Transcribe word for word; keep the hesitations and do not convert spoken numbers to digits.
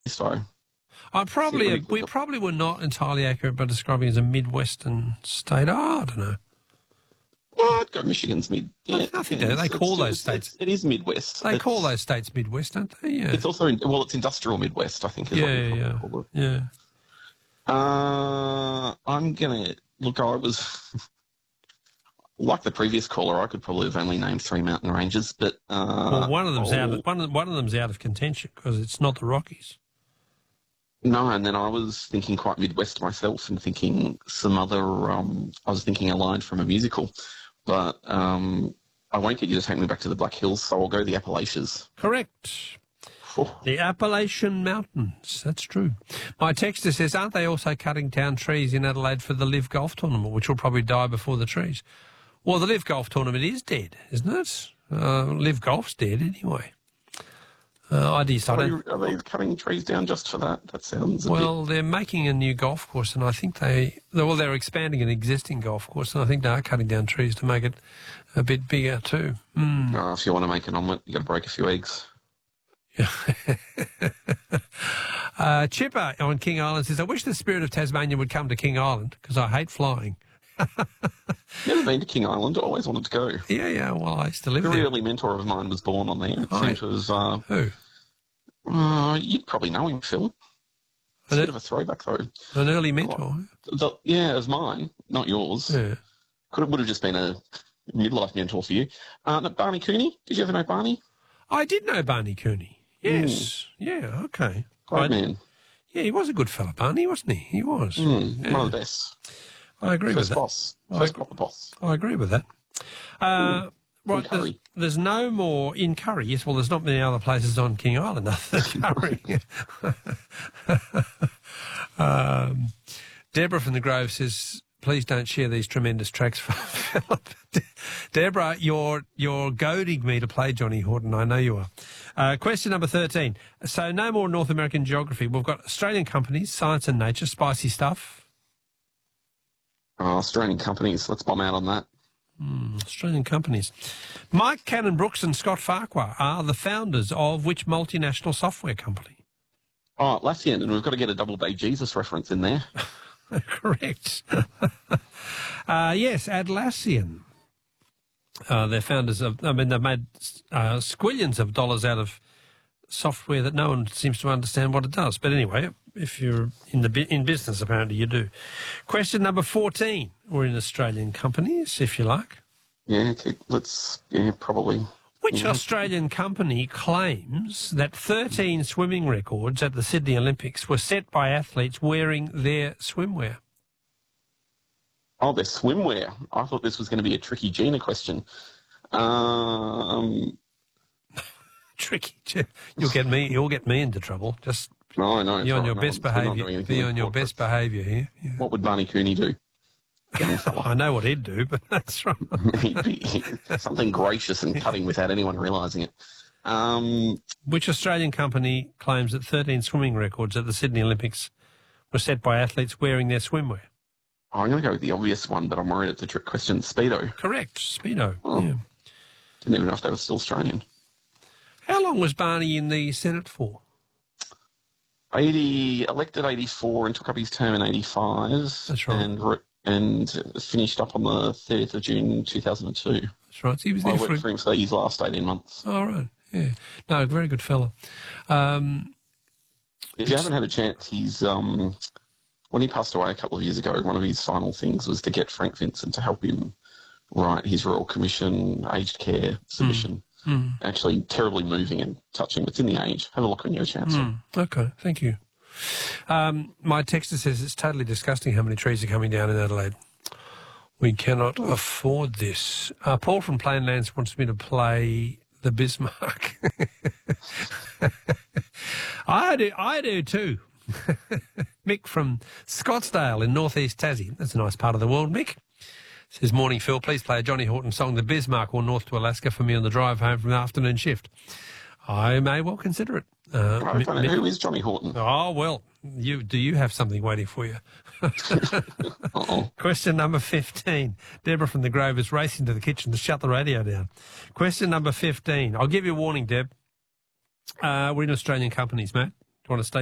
So I probably pretty we good. probably were not entirely accurate by describing it as a Midwestern state. Oh, I don't know. Well, I'd go Michigan's mid. Yeah, I think yeah, they, they it's, call it's, those it's, states. it's, it is Midwest. They it's, call those states Midwest, don't they? Yeah. It's also in, well, it's industrial Midwest, I think, is yeah, what you yeah, probably call it. yeah. Uh, I'm gonna look. I was like the previous caller. I could probably have only named three mountain ranges, but uh, Well, one of them's I'll- out. Of, one of one of them's out of contention because it's not the Rockies. No, and then I was thinking quite Midwest myself and thinking some other, um, I was thinking a line from a musical, but um, I won't get you to take me back to the Black Hills, so I'll go the Appalachians. Correct. Oh. The Appalachian Mountains. That's true. My texter says, aren't they also cutting down trees in Adelaide for the Live Golf Tournament, which will probably die before the trees? Well, the Live Golf Tournament is dead, isn't it? Uh, Live Golf's dead anyway. Uh, I decided. Are, are they cutting trees down just for that? That sounds a Well, bit... they're making a new golf course, and I think they, well, they're expanding an existing golf course, and I think they are cutting down trees to make it a bit bigger too. Mm. Oh, if you want to make an omelette, you got to break a few eggs. uh, Chipper on King Island says, I wish the Spirit of Tasmania would come to King Island because I hate flying. Never been to King Island. Always wanted to go. Yeah, yeah. Well, I used to live A there. very early mentor of mine was born on there. It Right. seems it was, uh, Who? uh, you'd probably know him, Phil. It's a An, bit of a throwback, though. an early mentor. The, yeah, it was mine, not yours. Yeah. Could have, would have just been a midlife mentor for you. Uh, no, Barney Cooney. Did you ever know Barney? I did know Barney Cooney. Yes. Yeah. Okay. Great I- man. Yeah, he was a good fella, Barney, wasn't he? He was. Mm, Yeah. One of the best. I agree with First that. boss. I First agree. proper boss. I agree with that. Uh, right, Curry. there's, there's no more in Curry. Yes, well, there's not many other places on King Island other than Curry. um, Deborah from the Grove says, please don't share these tremendous tracks for Philip. Deborah, you're, you're goading me to play Johnny Horton. I know you are. Uh, question number thirteen. So no more North American geography. We've got Australian companies, Science and Nature, spicy stuff. Oh, Australian companies. Let's bomb out on that. Mm, Australian companies. Mike Cannon-Brooks and Scott Farquhar are the founders of which multinational software company? Oh, Atlassian, and we've got to get a Double Day Jesus reference in there. Correct. uh, yes, Atlassian. Uh, they're founders of, I mean, they've made uh, squillions of dollars out of software that no one seems to understand what it does. But anyway, if you're in the bu- in business, apparently you do. Question number fourteen. We're in Australian companies, if you like. Yeah, okay, let's, yeah, probably. Which Yeah. Australian company claims that thirteen swimming records at the Sydney Olympics were set by athletes wearing their swimwear? Oh, their swimwear. I thought this was going to be a tricky Gina question. Um, Tricky. You'll get me. You'll get me into trouble. Just no, no. be on right, your no, best we're not doing behaviour. anything Be with on your corporate. best behaviour here. Yeah. What would Barney Cooney do? I know what he'd do, but that's right. He'd be something gracious and cutting without anyone realising it. Um, Which Australian company claims that thirteen swimming records at the Sydney Olympics were set by athletes wearing their swimwear? I'm going to go with the obvious one, but I'm worried it's a trick question. Speedo. Correct. Speedo. Oh. Yeah. Didn't even know if they were still Australian. How long was Barney in the Senate for? eighty, elected eighty-four and took up his term in eighty-five. That's right. And, re- and finished up on the thirtieth of June two thousand two. That's right. He was I there for. worked for him for his last eighteen months. Oh, right. Yeah. No, very good fella. Um, If you haven't had a chance, he's um, when he passed away a couple of years ago, one of his final things was to get Frank Vincent to help him write his Royal Commission aged care submission. mm, Actually, terribly moving and touching. It's in the Age. Have a look when you have a chance. mm, okay, thank you. Um, my texter says it's totally disgusting how many trees are coming down in Adelaide. We cannot afford this. Uh, Paul from Plainlands wants me to play the Bismarck. I do, I do too. Mick from Scottsdale in northeast Tassie. That's a nice part of the world, Mick. Says, morning, Phil. Please play a Johnny Horton song, The Bismarck, or North to Alaska for me on the drive home from the afternoon shift. I may well consider it. Uh, I don't know. Mi- Who is Johnny Horton? Oh, well, you do you have something waiting for you? Uh-oh. Question number fifteen. Deborah from the Grove is racing to the kitchen to shut the radio down. Question number fifteen. I'll give you a warning, Deb. Uh, we're in Australian companies, mate. Do you want to stay